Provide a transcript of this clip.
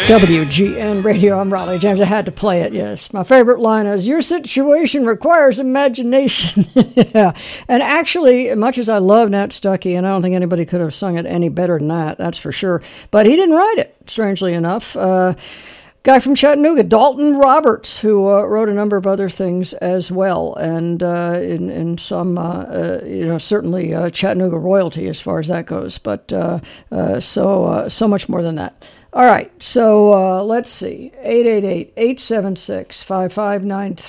WGN Radio, I'm Raleigh James. I had to play it, yes. My favorite line is, your situation requires imagination. Yeah. And actually, much as I love Nat Stuckey, and I don't think anybody could have sung it any better than that, that's for sure. But he didn't write it, strangely enough. Guy from Chattanooga, Dalton Roberts, who wrote a number of other things as well, and in some, certainly Chattanooga royalty as far as that goes, but so much more than that. All right, so let's see, 888-876-5593.